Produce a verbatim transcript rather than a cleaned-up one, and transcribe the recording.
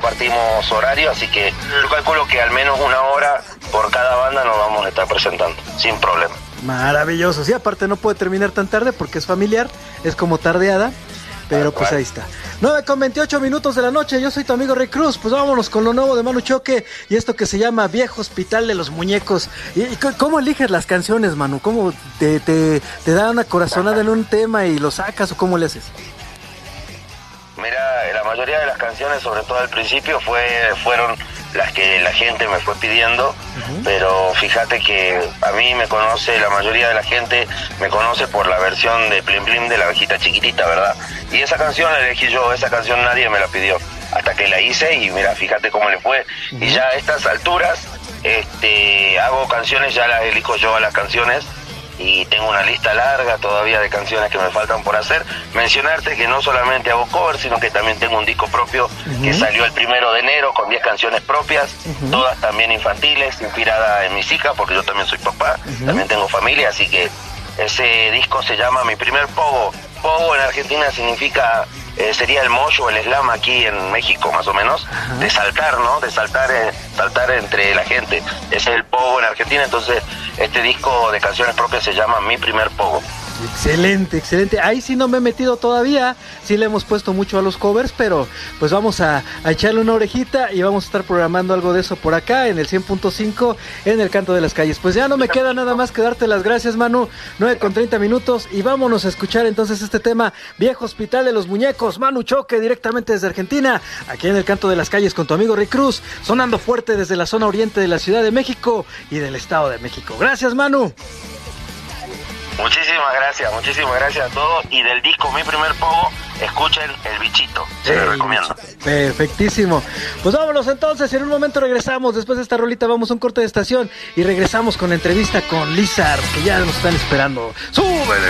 compartimos horario, así que yo calculo que al menos una hora por cada banda nos vamos a estar presentando, sin problema. Maravilloso, sí, aparte no puede terminar tan tarde porque es familiar, es como tardeada, pero pues ahí está. nueve con veintiocho minutos de la noche, yo soy tu amigo Rey Cruz, pues vámonos con lo nuevo de Manu Choque y esto que se llama Viejo Hospital de los Muñecos. ¿Y, y cómo eliges las canciones, Manu? ¿Cómo te, te, te da una corazonada en un tema y lo sacas o cómo le haces? Mira, la mayoría de las canciones, sobre todo al principio, fue fueron las que la gente me fue pidiendo, uh-huh. Pero fíjate que a mí me conoce, la mayoría de la gente me conoce por la versión de Plim Plim de La Abejita Chiquitita, ¿verdad? Y esa canción la elegí yo, esa canción nadie me la pidió, hasta que la hice y mira, fíjate cómo le fue. Uh-huh. Y ya a estas alturas este, hago canciones, ya las elijo yo a las canciones, y tengo una lista larga todavía de canciones que me faltan por hacer. Mencionarte que no solamente hago covers, sino que también tengo un disco propio, uh-huh. que salió el primero de enero con diez canciones propias, uh-huh. todas también infantiles, inspirada en mis hijas, porque yo también soy papá, uh-huh. también tengo familia, así que ese disco se llama Mi Primer Pogo. Pogo en Argentina significa, eh, sería el mollo, el slam aquí en México más o menos, uh-huh. de saltar, ¿no? De saltar, eh, saltar entre la gente. Ese es el pogo en Argentina, entonces este disco de canciones propias se llama Mi Primer Pogo. Excelente, excelente. Ahí sí no me he metido todavía, sí le hemos puesto mucho a los covers, pero pues vamos a, a echarle una orejita y vamos a estar programando algo de eso por acá en el cien punto cinco en el Canto de las Calles. Pues ya no me queda nada más que darte las gracias, Manu. nueve con treinta minutos y vámonos a escuchar entonces este tema, Viejo Hospital de los Muñecos, Manu Choque directamente desde Argentina, aquí en el Canto de las Calles con tu amigo Rick Cruz, sonando fuerte desde la zona oriente de la Ciudad de México y del Estado de México. Gracias, Manu. Muchísimas gracias, muchísimas gracias a todos. Y del disco Mi Primer Pogo, escuchen El Bichito, se lo recomiendo. Perfectísimo. Pues vámonos entonces, en un momento regresamos. Después de esta rolita vamos a un corte de estación y regresamos con la entrevista con Lizard, que ya nos están esperando. ¡Súbele!